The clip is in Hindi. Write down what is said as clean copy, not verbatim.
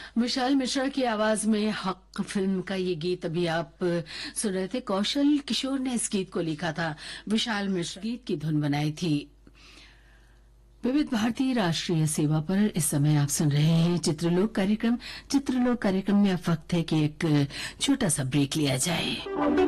विशाल मिश्रा की आवाज में हक फिल्म का ये गीत अभी आप सुन रहे थे। कौशल किशोर ने इस गीत को लिखा था, विशाल मिश्रा गीत की धुन बनाई थी। विविध भारती राष्ट्रीय सेवा पर इस समय आप सुन रहे हैं चित्रलोक कार्यक्रम। चित्रलोक कार्यक्रम में अब वक्त है कि एक छोटा सा ब्रेक लिया जाए।